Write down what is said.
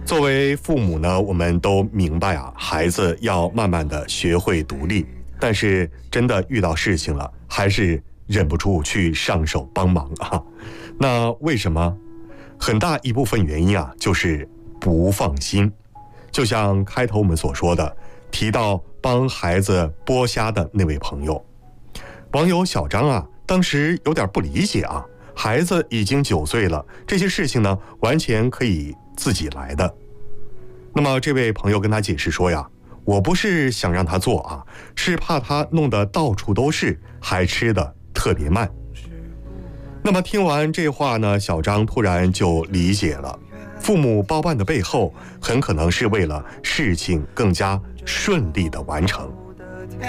作为父母呢，我们都明白啊，孩子要慢慢的学会独立，但是真的遇到事情了，还是忍不住去上手帮忙啊。那为什么？很大一部分原因啊，就是不放心。就像开头我们所说的，提到帮孩子剥虾的那位朋友，网友小张啊，当时有点不理解啊，孩子已经9岁了，这些事情呢，完全可以自己来的。那么这位朋友跟他解释说呀，我不是想让他做啊，是怕他弄得到处都是，还吃得特别慢。那么听完这话呢，小张突然就理解了，父母包办的背后，很可能是为了事情更加顺利的完成。